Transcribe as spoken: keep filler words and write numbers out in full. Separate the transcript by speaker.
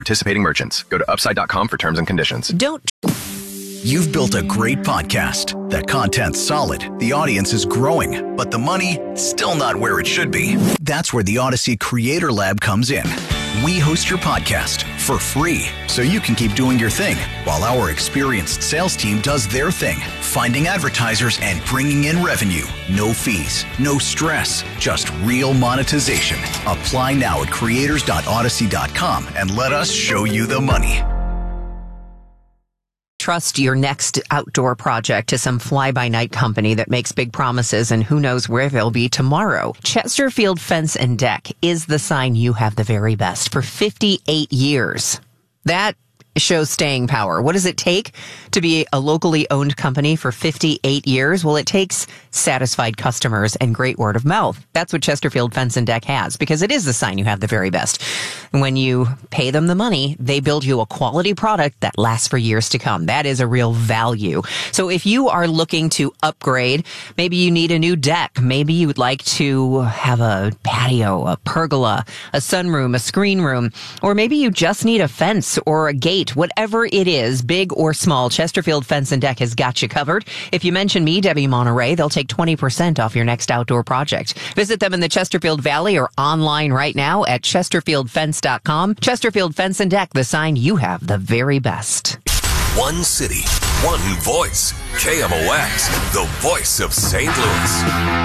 Speaker 1: Participating merchants. Go to upside dot com for terms and conditions.
Speaker 2: Don't.
Speaker 3: You've built a great podcast. The content's solid, the audience is growing, but the money, still not where it should be. That's where the Odyssey Creator Lab comes in. We host your podcast for free, so you can keep doing your thing, while our experienced sales team does their thing, finding advertisers and bringing in revenue. No fees, no stress, just real monetization. Apply now at creators dot odyssey dot com and let us show you the money.
Speaker 2: Trust your next outdoor project to some fly-by-night company that makes big promises and who knows where they'll be tomorrow. Chesterfield Fence and Deck is the sign you have the very best for fifty-eight years. That shows staying power. What does it take to be a locally owned company for fifty-eight years? Well, it takes satisfied customers and great word of mouth. That's what Chesterfield Fence and Deck has, because it is the sign you have the very best. When you pay them the money, they build you a quality product that lasts for years to come. That is a real value. So if you are looking to upgrade, maybe you need a new deck, maybe you would like to have a patio, a pergola, a sunroom, a screen room, or maybe you just need a fence or a gate. Whatever it is, big or small, Chesterfield Fence and Deck has got you covered. If you mention me, Debbie Monterey, they'll take twenty percent off your next outdoor project. Visit them in the Chesterfield Valley or online right now at chesterfield fence dot com. Chesterfield Fence and Deck, the sign you have the very best.
Speaker 4: One city, one voice. K M O X, the voice of Saint Louis.